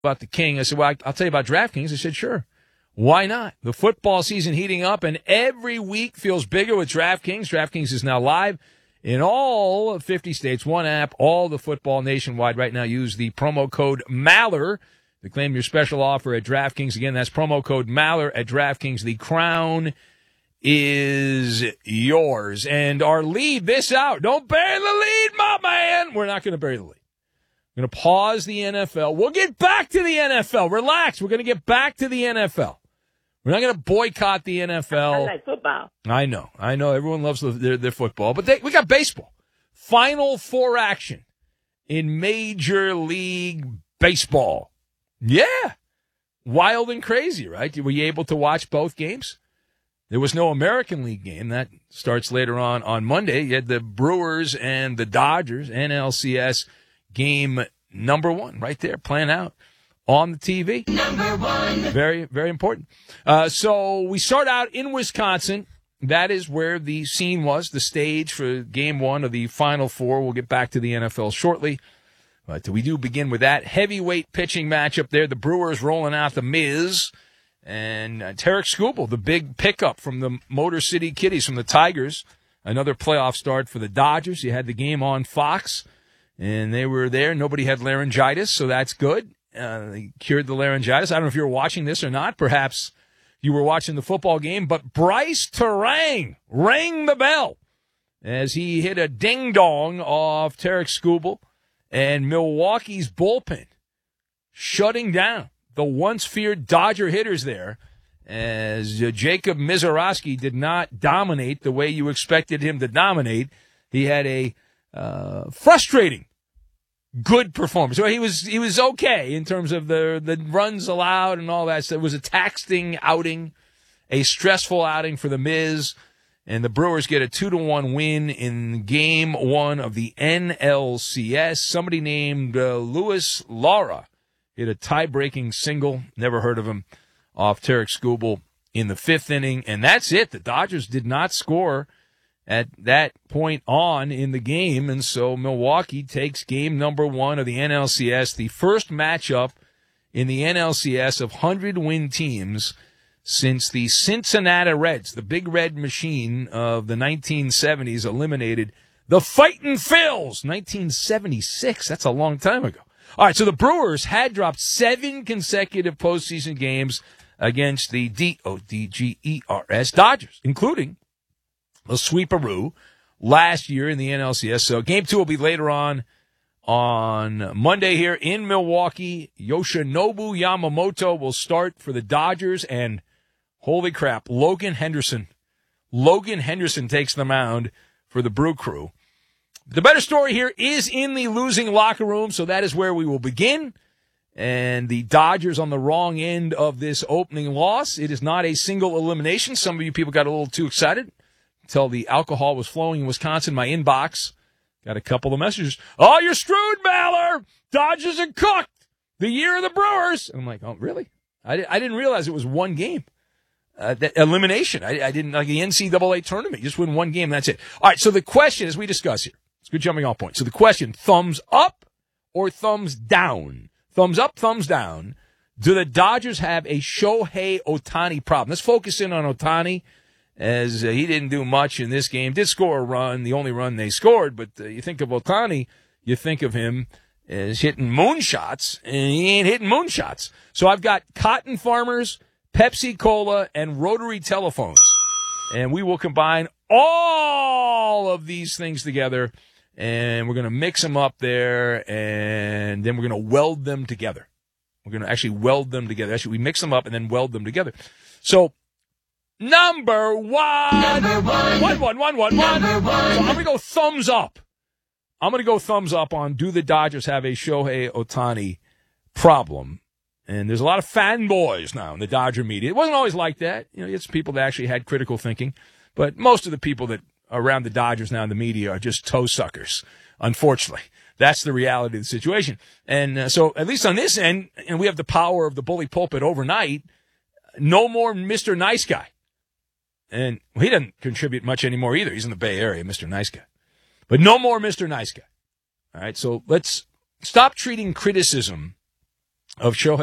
about the King. I said, well, I'll tell you about DraftKings. I said, sure. Why not? The football season heating up, and every week feels bigger with DraftKings. DraftKings is now live in all 50 states. One app, all the football nationwide. Right now, use the promo code MALLER to claim your special offer at DraftKings. Again, that's promo code MALLER at DraftKings. The crown is yours. And our lead, this out. Don't bury the lead, my man. We're not going to bury the lead. We're going to pause the NFL. We'll get back to the NFL. Relax. We're going to get back to the NFL. We're not going to boycott the NFL. I like football. I know. Everyone loves their football. But we got baseball. Final Four action in Major League Baseball. Yeah. Wild and crazy, right? Were you able to watch both games? There was no American League game. That starts later on Monday. You had the Brewers and the Dodgers, NLCS game number 1 right there playing out on the TV. Number 1. Very, very important. So we start out in Wisconsin. That is where the scene was, the stage for game 1 of the Final Four. We'll get back to the NFL shortly. But we do begin with that heavyweight pitching matchup there. The Brewers rolling out the Miz and Tarik Skubal, the big pickup from the Motor City Kitties from the Tigers. Another playoff start for the Dodgers. You had the game on Fox, and they were there. Nobody had laryngitis, so that's good. They cured the laryngitis. I don't know if you were watching this or not. Perhaps you were watching the football game, but Bryce Terang rang the bell as he hit a ding-dong off Tarik Skubal. And Milwaukee's bullpen shutting down the once-feared Dodger hitters there, as Jacob Misiorowski did not dominate the way you expected him to dominate. He had a frustrating good performance. So he was okay in terms of the runs allowed and all that. So it was a taxing outing, a stressful outing for the Miz. And the Brewers get a 2-1 win in game 1 of the NLCS. Somebody named Luis Lara hit a tie-breaking single, never heard of him, off Tarik Skubal in the 5th inning. And that's it. The Dodgers did not score at that point on in the game. And so Milwaukee takes game number 1 of the NLCS, the first matchup in the NLCS of 100-win teams since the Cincinnati Reds, the big red machine of the 1970s, eliminated the Fightin' Phils. 1976. That's a long time ago. All right, so the Brewers had dropped 7 consecutive postseason games against the DODGERS Dodgers, including a sweeperoo last year in the NLCS. So game 2 will be later on Monday here in Milwaukee. Yoshinobu Yamamoto will start for the Dodgers, and holy crap, Logan Henderson takes the mound for the Brew Crew. The better story here is in the losing locker room, so that is where we will begin. And the Dodgers on the wrong end of this opening loss. It is not a single elimination. Some of you people got a little too excited until the alcohol was flowing in Wisconsin. My inbox got a couple of messages. Oh, you're screwed, Maller. Dodgers are cooked. The year of the Brewers. And I'm like, oh, really? I didn't realize it was one game. That elimination. I didn't like the NCAA tournament. You just win one game. That's it. All right. So the question, as we discuss here, it's a good jumping off point. So the question, thumbs up or thumbs down? Thumbs up, thumbs down. Do the Dodgers have a Shohei Ohtani problem? Let's focus in on Ohtani, as he didn't do much in this game. Did score a run, the only run they scored. But you think of Ohtani, you think of him as hitting moonshots, and he ain't hitting moonshots. So I've got cotton farmers, Pepsi Cola, and rotary telephones. And we will combine all of these things together, and we're going to mix them up there, and then we're going to weld them together. We're going to actually weld them together. Actually, we mix them up and then weld them together. So, number one. One. So I'm going to go thumbs up. I'm going to go thumbs up on, do the Dodgers have a Shohei Ohtani problem? And there's a lot of fanboys now in the Dodger media. It wasn't always like that. You know, it's people that actually had critical thinking. But most of the people that are around the Dodgers now in the media are just toe suckers, unfortunately. That's the reality of the situation. And so at least on this end, and we have the power of the bully pulpit overnight, no more Mr. Nice Guy. And he doesn't contribute much anymore either. He's in the Bay Area, Mr. Nice Guy. But no more Mr. Nice Guy. All right, so let's stop treating criticism of Shohei